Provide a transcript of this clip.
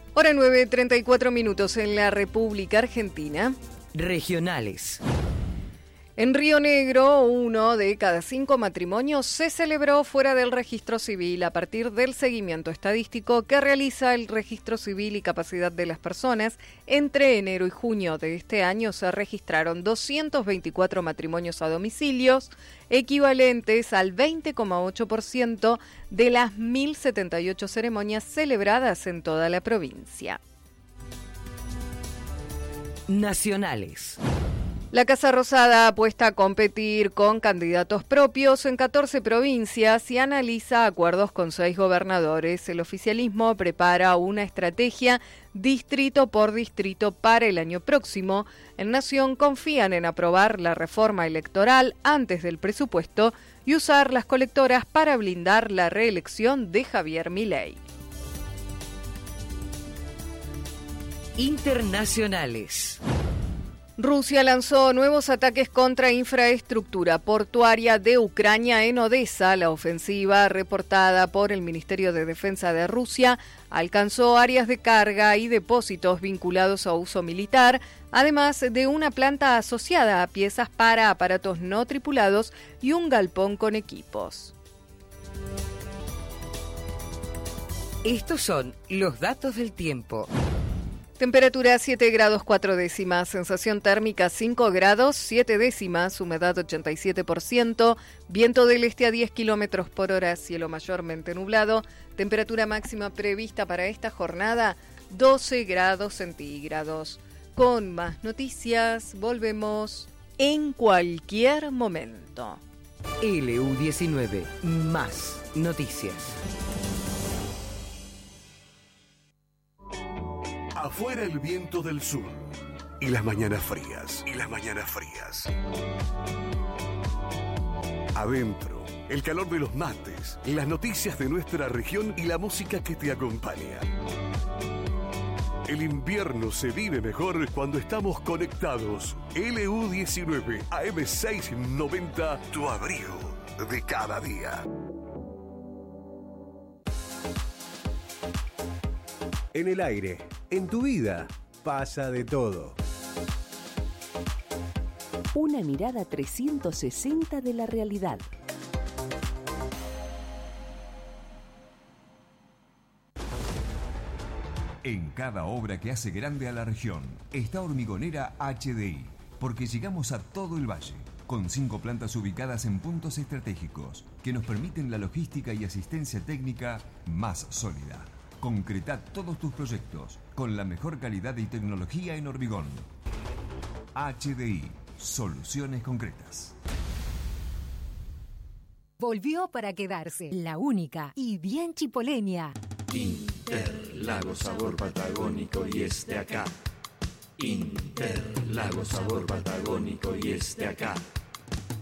Hora 9:34 en la República Argentina. Regionales. En Río Negro, 1 de cada 5 matrimonios se celebró fuera del registro civil a partir del seguimiento estadístico que realiza el Registro Civil y Capacidad de las Personas. Entre enero y junio de este año se registraron 224 matrimonios a domicilios, equivalentes al 20,8% de las 1.078 ceremonias celebradas en toda la provincia. Nacionales. La Casa Rosada apuesta a competir con candidatos propios en 14 provincias y analiza acuerdos con 6 gobernadores. El oficialismo prepara una estrategia distrito por distrito para el año próximo. En Nación confían en aprobar la reforma electoral antes del presupuesto y usar las colectoras para blindar la reelección de Javier Milei. Internacionales. Rusia lanzó nuevos ataques contra infraestructura portuaria de Ucrania en Odessa. La ofensiva, reportada por el Ministerio de Defensa de Rusia, alcanzó áreas de carga y depósitos vinculados a uso militar, además de una planta asociada a piezas para aparatos no tripulados y un galpón con equipos. Estos son los datos del tiempo. Temperatura 7 grados 4 décimas, sensación térmica 5 grados 7 décimas, humedad 87%, viento del este a 10 kilómetros por hora, cielo mayormente nublado, temperatura máxima prevista para esta jornada 12 grados centígrados. Con más noticias, volvemos en cualquier momento. LU19, más noticias. Afuera el viento del sur y las mañanas frías. Adentro, el calor de los mates, las noticias de nuestra región y la música que te acompaña. El invierno se vive mejor cuando estamos conectados. LU19 AM690, tu abrigo de cada día. En el aire, en tu vida, pasa de todo. Una mirada 360 de la realidad. En cada obra que hace grande a la región está Hormigonera HDI, porque llegamos a todo el valle, con 5 plantas ubicadas en puntos estratégicos que nos permiten la logística y asistencia técnica más sólida. Concreta todos tus proyectos con la mejor calidad y tecnología en hormigón. HDI, soluciones concretas. Volvió para quedarse, la única y bien chipoleña. Interlago sabor patagónico y es de acá. Interlago sabor patagónico y es de acá.